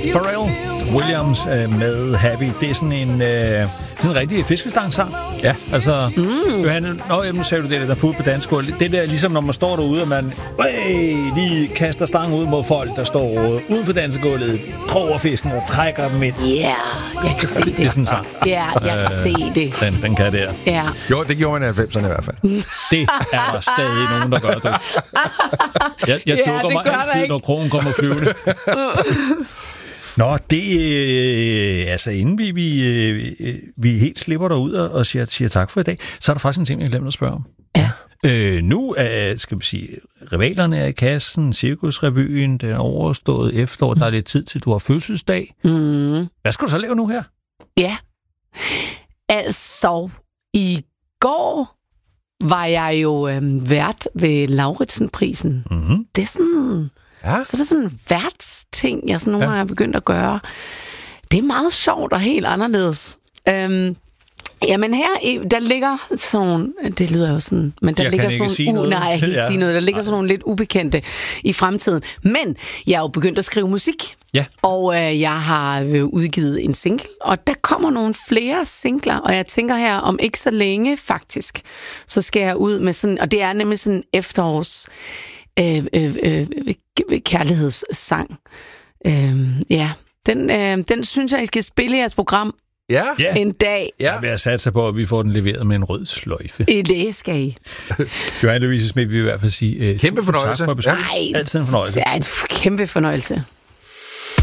Pharrell Williams med Happy. Det er sådan en rigtig fiskestangsang. Ja. Altså, Johanne, nu sagde du det der fod på dansk gulv. Det der, ligesom når man står derude, og man lige kaster stangen ud mod folk, der står ude for dansegulvet, kroger fisken og trækker dem ind. Ja, jeg kan se det. Det er sådan en sang. Ja, jeg kan se det. Den kan der. Ja. Jo, det gjorde man i 90'erne i hvert fald. Det er der stadig nogen, der gør det. Jeg dukker mig altid, når krogen kommer flyvende. Nå, det altså inden vi helt slipper derud og siger tak for i dag, så er der faktisk en ting, jeg glemte at spørge om. Ja. Nu skal vi sige, rivalerne er i kassen, Cirkusrevyen, den er overstået efterår, der er lidt tid til, du har fødselsdag. Hvad skal du så lave nu her? Ja, altså i går var jeg jo vært ved Lauritsen-prisen. Mm-hmm. Det er sådan... Ja. Så er det sådan en værtsting, jeg sådan nogle har begyndt at gøre. Det er meget sjovt og helt anderledes. Jamen her, der ligger sådan... Det lyder jo sådan... Men der jeg ligger kan ikke sådan, sige noget. Nej, jeg kan ikke sige noget. Der ligger sådan nogle lidt ubekendte i fremtiden. Men jeg er jo begyndt at skrive musik. Ja. Og jeg har udgivet en single. Og der kommer nogle flere singler. Og jeg tænker her, om ikke så længe faktisk, så skal jeg ud med sådan... Og det er nemlig sådan efterårs... kærlighedssang. Ja, den synes jeg, I skal spille i jeres program en dag. Ja. Jeg vil have sat sig på, at vi får den leveret med en rød sløjfe. Det skal I. Johanne Louise Schmidt vil i hvert fald sige kæmpe fornøjelse. Tak for besøget. Nej, altid en fornøjelse. Det er en kæmpe fornøjelse.